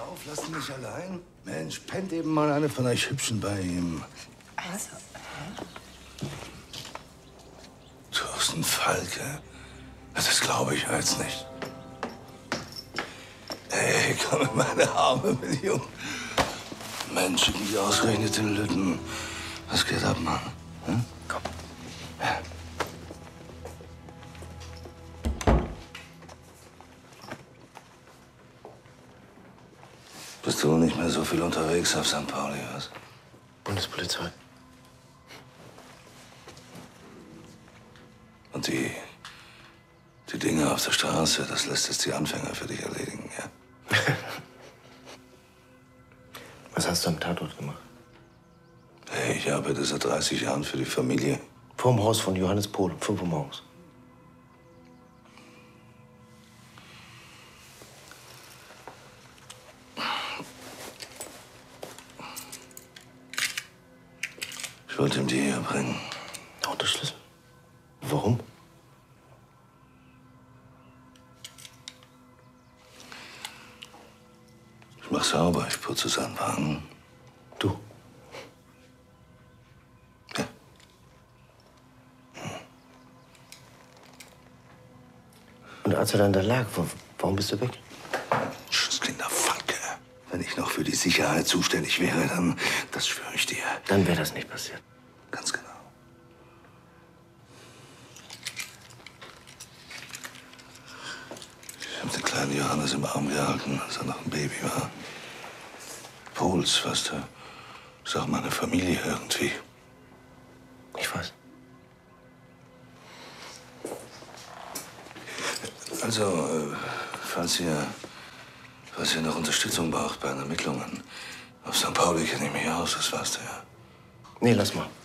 auf, lasst ihn nicht allein. Mensch, pennt eben mal eine von euch Hübschen bei ihm. Also, Thorsten Falke? Das glaube ich jetzt nicht. Ey, komm in meine Arme, Million. Mensch, schicken die ausgerechnet den Lütten. Was geht ab, Mann? Hm? Komm. Ja. Bist du nicht mehr so viel unterwegs auf St. Pauli, was? Bundespolizei. Und die Dinge auf der Straße, das lässt jetzt die Anfänger für dich erledigen, ja? Was hast du am Tatort gemacht? Hey, ich arbeite seit 30 Jahren für die Familie. Vorm Haus von Johannes Pohl, um 5 Uhr morgens. Ich wollte ihm die hier bringen. Autoschlüssel? Warum? Ich mach sauber, ich putze seinen Wagen. Du? Ja. Und als er dann da lag, warum bist du weg? Schutzkinder Falke. Wenn ich noch für die Sicherheit zuständig wäre, dann, das schwöre ich dir. Dann wäre das nicht passiert. Ganz genau. Ich habe den kleinen Johannes im Arm gehalten, als er noch ein Baby war. Pohls, weißt du, ist auch meine Familie irgendwie. Ich weiß. Also, falls ihr noch Unterstützung braucht bei den Ermittlungen, auf St. Pauli kenne ich mich aus, das weißt du ja. Nee, lass mal.